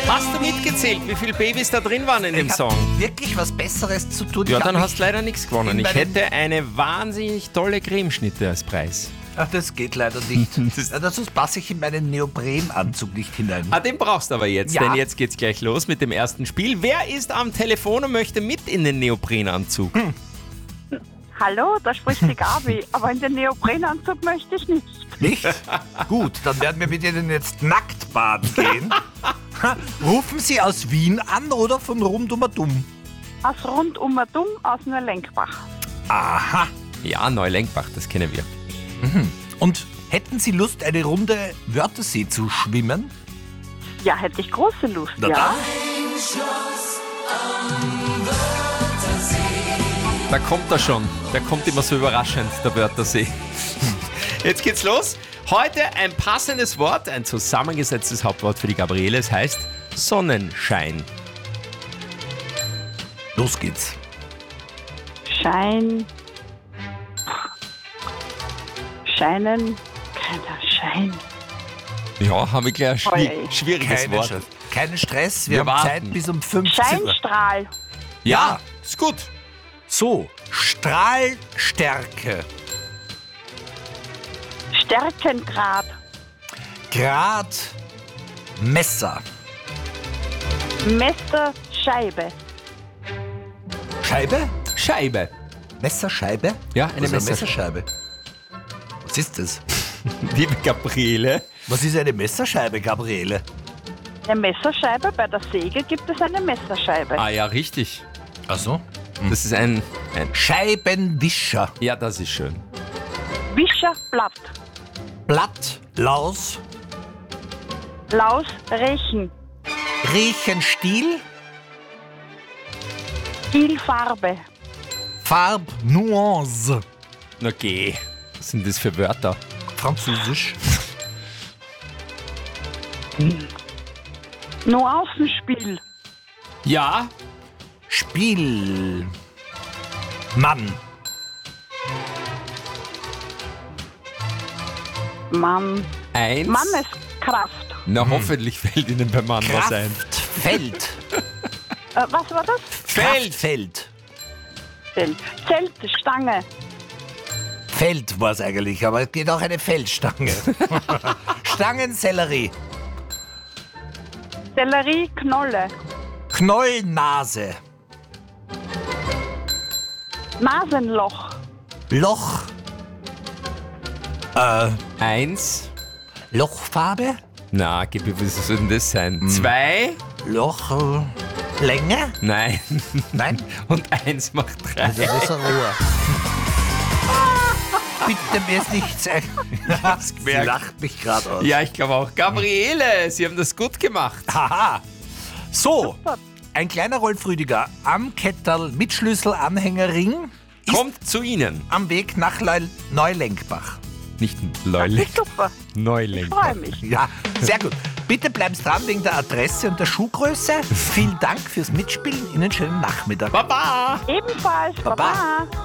Hast du mitgezählt, wie viele Babys da drin waren in dem Ich Song? hab wirklich was Besseres zu tun. Ja, Ich hab dann mich- hast du leider nichts gewonnen. Ich hätte eine wahnsinnig tolle Cremeschnitte als Preis. Ach, das geht leider nicht. Sonst passe ich in meinen Neoprenanzug nicht hinein. Ah, den brauchst du aber jetzt, Ja. denn jetzt geht's gleich los mit dem ersten Spiel. Wer ist am Telefon und möchte mit in den Neoprenanzug? Hallo, da spricht die Gabi, aber in den Neoprenanzug möchte ich nicht. Nicht? Gut, dann werden wir mit Ihnen jetzt nackt baden gehen. Rufen Sie aus Wien an oder von Rundum-Dumm? Aus Rundum-Dumm aus Neulenkbach. Aha. Ja, Neulenkbach, das kennen wir. Und hätten Sie Lust, eine Runde Wörthersee zu schwimmen? Ja, hätte ich große Lust, Na ja. dann. Da kommt er schon. Der kommt immer so überraschend, der Wörthersee. Jetzt geht's los. Heute ein passendes Wort, ein zusammengesetztes Hauptwort für die Gabriele. Es heißt Sonnenschein. Los geht's. Scheinen. Keiner Schein. Ja, habe ich gleich ein Oi. schwieriges Wort. Keinen Stress, wir Wir haben warten. Zeit bis um 15 Uhr. Scheinstrahl. Ja, ist gut. So, Strahlstärke. Stärkengrad. Grad Messer. Messerscheibe. Scheibe? Scheibe. Messerscheibe? Ja, eine Was ist Messerscheibe. Was ist das? Liebe Gabriele. Was ist eine Messerscheibe, Gabriele? Eine Messerscheibe, bei der Säge gibt es eine Messerscheibe. Ah ja, richtig. Ach so. Das ist ein... Scheibenwischer. Ja, das ist schön. Wischerblatt. Blatt, Laus, Laus, Rechen. Riechenstiel, Stielfarbe. Farbnuance. Na geh. Was sind das für Wörter? Französisch. Nuancenspiel. Ja, Spiel. Mann. eins. Manneskraft. Na, hoffentlich fällt Ihnen beim Mann was ein. Kraftfeld. Was war das? Kraftfeld. Zelt, Stange. Feld war es eigentlich, aber es geht auch eine Feldstange. Stangensellerie. Sellerie, Knolle. Knollnase. Nasenloch. Loch. Eins. Lochfarbe. Na, gib mir, was soll denn das sein? Zwei. Loch. Länge? Nein. Nein. Und eins macht drei. Das ist ein Rohr. Bitte mir ist nichts ein. Sie gemerkt. lacht mich gerade aus. Ja, ich glaube auch. Gabriele, Sie haben das gut gemacht. Haha. So, ein kleiner Rolf Rüdiger am Ketterl mit Schlüsselanhängerring ist Kommt zu Ihnen. am Weg nach Neulenkbach. Nicht Leulenk, Super. Neulenk. Freue mich. Ja, sehr gut. Bitte bleiben Sie dran wegen der Adresse und der Schuhgröße. Vielen Dank fürs Mitspielen. Ihnen schönen Nachmittag. Baba! Ebenfalls. Baba. Baba.